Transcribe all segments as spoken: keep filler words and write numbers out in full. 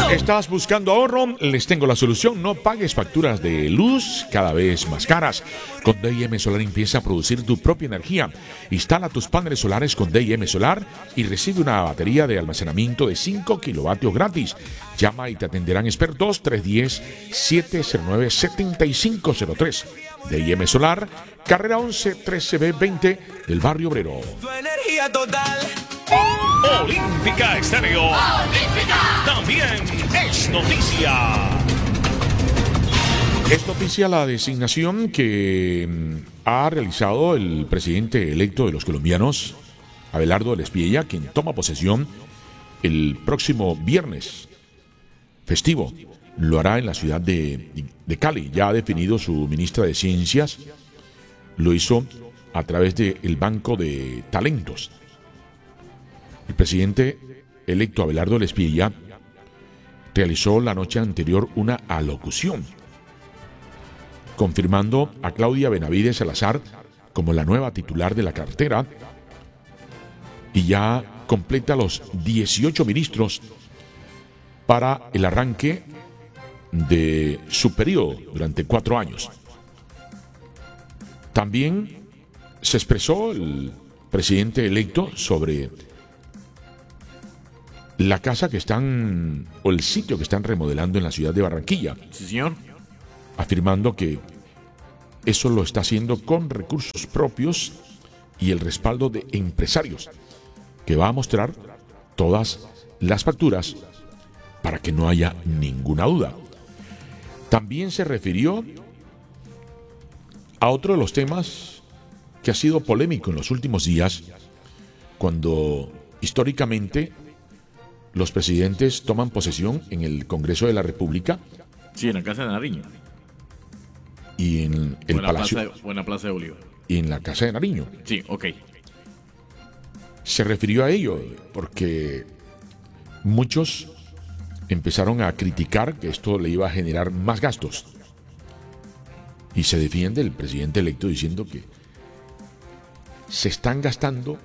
¿Estás buscando ahorro? Les tengo la solución. No pagues facturas de luz cada vez más caras. Con D I M Solar empieza a producir tu propia energía. Instala tus paneles solares con D I M Solar y recibe una batería de almacenamiento de cinco kilovatios gratis. Llama y te atenderán expertos tres uno cero, siete cero nueve, siete cinco cero tres. D I M Solar, carrera once trece B veinte del barrio Obrero. Tu energía total. Olímpica Estéreo. Olímpica. También es noticia. Es noticia la designación que ha realizado el presidente electo de los colombianos, Abelardo del Espiella, quien toma posesión el próximo viernes festivo. Lo hará en la ciudad de, de Cali. Ya ha definido su ministra de Ciencias. Lo hizo a través del Banco de Talentos. El presidente electo Abelardo del Espiella realizó la noche anterior una alocución, confirmando a Claudia Benavides Salazar como la nueva titular de la cartera, y ya completa los dieciocho ministros para el arranque de su periodo durante cuatro años. También se expresó el presidente electo sobre la casa que están, o el sitio que están remodelando en la ciudad de Barranquilla. Sí, señor. Afirmando que eso lo está haciendo con recursos propios y el respaldo de empresarios, que va a mostrar todas las facturas para que no haya ninguna duda. También se refirió a otro de los temas que ha sido polémico en los últimos días, cuando históricamente los presidentes toman posesión en el Congreso de la República. Sí, en la Casa de Nariño. Y en el Buena Palacio. Plaza de, Buena Plaza de Bolívar. Y en la Casa de Nariño. Sí, ok. Se refirió a ello porque muchos empezaron a criticar que esto le iba a generar más gastos. Y se defiende el presidente electo diciendo que se están gastando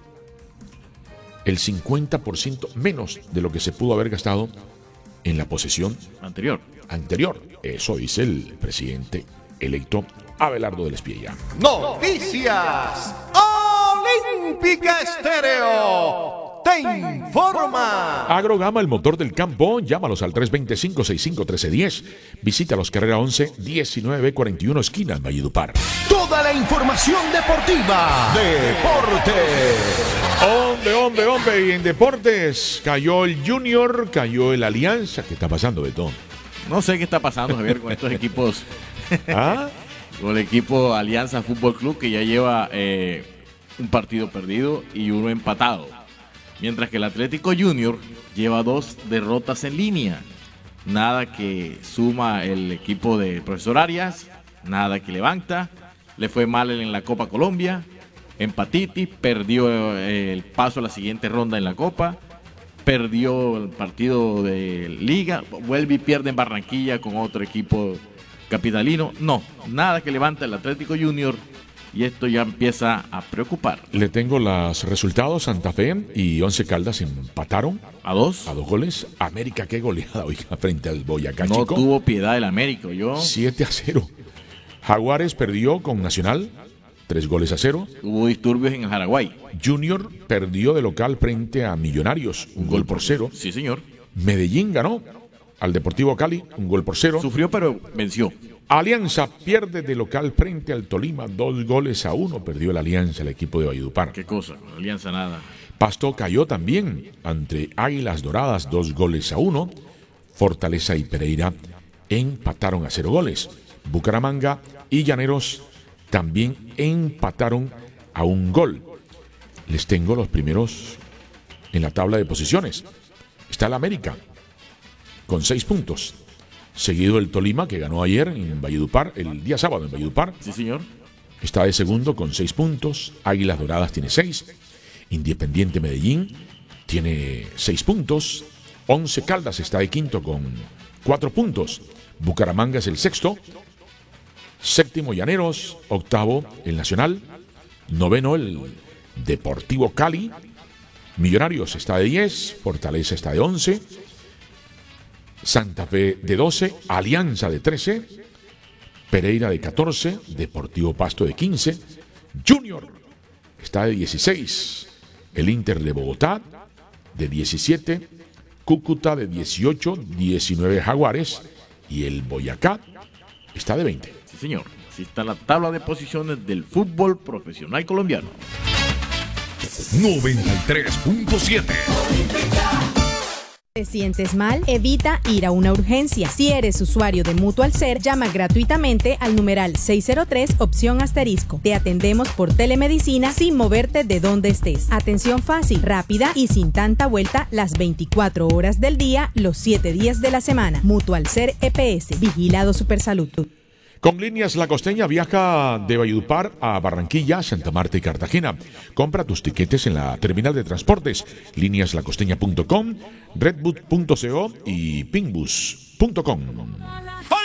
el cincuenta por ciento menos de lo que se pudo haber gastado en la posesión Anterior. anterior. Eso dice el presidente electo Abelardo del Espiella. Noticias Olímpica Estéreo te informa. Agrogama, el motor del campo. Llámalos al tres dos cinco, seis cinco uno tres uno cero. Visítalos, carrera once, diecinueve cuarenta y uno, esquina en Valledupar. Toda la información deportiva. Deportes. Hombre, hombre, hombre. Y en deportes cayó el Junior, cayó el Alianza. ¿Qué está pasando, Betón? No sé qué está pasando, Javier, con estos equipos. ¿Ah? Con el equipo Alianza Fútbol Club, que ya lleva eh, un partido perdido y uno empatado. Mientras que el Atlético Junior lleva dos derrotas en línea. Nada que suma el equipo de Profesor Arias, nada que levanta. Le fue mal en la Copa Colombia, empatitis, perdió el paso a la siguiente ronda en la Copa, perdió el partido de Liga, vuelve y pierde en Barranquilla con otro equipo capitalino. No, nada que levanta el Atlético Junior. Y esto ya empieza a preocupar. Le tengo los resultados. Santa Fe y Once Caldas empataron ¿A dos? a dos goles. América, qué goleada, oiga, frente al Boyacá No Chico. tuvo piedad el América, yo. siete a cero. Jaguares perdió con Nacional, tres goles a cero. Hubo disturbios en Paraguay. Junior perdió de local frente a Millonarios, un gol por cero. Sí, señor. Medellín ganó al Deportivo Cali, un gol por cero. Sufrió, pero venció. Alianza pierde de local frente al Tolima, dos goles a uno. Perdió el Alianza, el equipo de Valledupar. ¿Qué cosa? Alianza nada. Pasto cayó también ante Águilas Doradas, dos goles a uno. Fortaleza y Pereira empataron a cero goles. Bucaramanga y Llaneros también empataron a un gol. Les tengo los primeros en la tabla de posiciones. Está el América con seis puntos. Seguido el Tolima, que ganó ayer en Valledupar, el día sábado en Valledupar. Sí, señor. Está de segundo con seis puntos. Águilas Doradas tiene seis. Independiente Medellín tiene seis puntos. Once Caldas está de quinto con cuatro puntos. Bucaramanga es el sexto. Séptimo Llaneros. Octavo el Nacional. Noveno el Deportivo Cali. Millonarios está de diez. Fortaleza está de once. Santa Fe de doce, Alianza de trece, Pereira de catorce, Deportivo Pasto de quince, Junior está de dieciséis, el Inter de Bogotá de diecisiete, Cúcuta de dieciocho, diecinueve Jaguares y el Boyacá está de veinte. Sí, señor. Así está la tabla de posiciones del fútbol profesional colombiano. noventa y tres punto siete. ¿Te sientes mal? Evita ir a una urgencia. Si eres usuario de Mutual Ser, llama gratuitamente al numeral seis cero tres, opción asterisco. Te atendemos por telemedicina sin moverte de donde estés. Atención fácil, rápida y sin tanta vuelta las veinticuatro horas del día, los siete días de la semana. Mutual Ser E P S, Vigilado Supersalud. Con Líneas La Costeña viaja de Valledupar a Barranquilla, Santa Marta y Cartagena. Compra tus tiquetes en la terminal de transportes líneas la costeña punto com, redboot punto co y pingbus punto com.